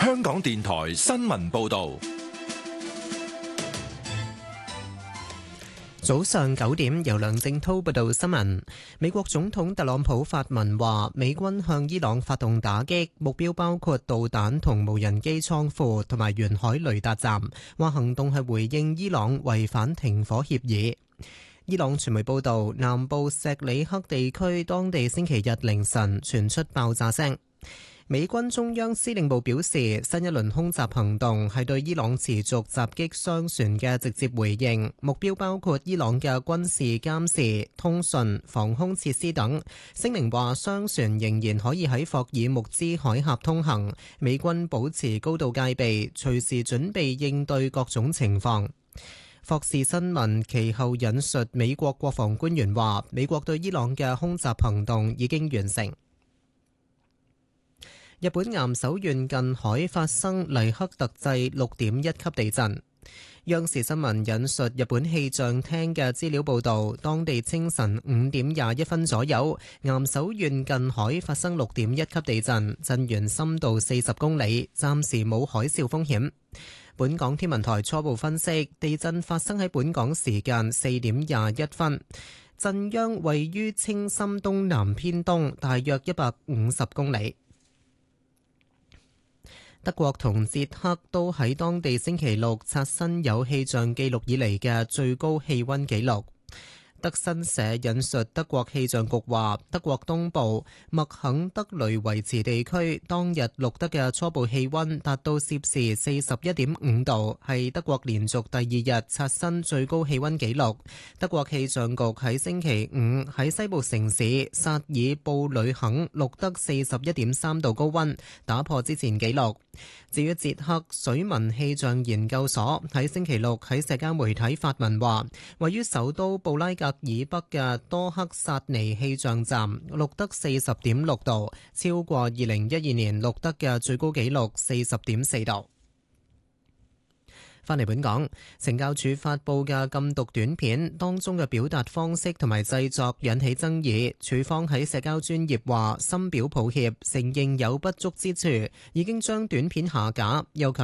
香港電台新聞報道。 早上9點，由梁正濤報道新聞。美國總統特朗普發文話，美軍向伊朗發動打擊，目標包括導彈同無人機倉庫同埋沿海雷達站，話行動係回應伊朗違反停火協議。伊朗傳媒報道，南部錫里克地區當地星期日凌晨傳出爆炸聲。美軍中央司令部表示，新一輪空襲行動係對伊朗持續襲擊商船嘅直接回應，目標包括伊朗嘅軍事監視、通訊、防空設施等。聲明話，商船仍然可以喺霍爾木茲海峽通行，美軍保持高度戒備，隨時準備應對各種情況。霍士新聞其後引述美國國防官員話，美國對伊朗嘅空襲行動已經完成。日本岩手縣近海發生黎克特制6.1級地震。央視新聞引述日本氣象廳嘅資料報導，當地清晨5點21分左右，岩手縣近海發生6.1級地震，震源深度40公里，暫時冇海嘯風險。本港天文台初步分析，地震發生喺本港時間4點21分，震央位於青森東南偏東，大約150公里。德國同捷克都喺當地星期六刷新有氣象記錄以嚟嘅最高氣溫紀錄。德新社引述德國氣象局話，德國東部麥肯德雷維茨地區當日錄得嘅初步氣溫達到攝氏41.5度，係德國連續第二日刷新最高氣溫紀錄。德國氣象局喺星期五喺西部城市薩爾布呂肯錄得41.3度高溫，打破之前紀錄。至於捷克水文氣象研究所喺星期六喺社交媒體發文話，位於首都布拉格以北嘅多克薩尼氣象站錄得40.6度，超過2012年錄得嘅最高紀錄40.4度。返嚟本港，懲教署發布嘅禁毒短片當中嘅表達方式同埋製作引起爭議，署方喺社交專頁話深表抱歉，承認有不足之處，已經將短片下架，又強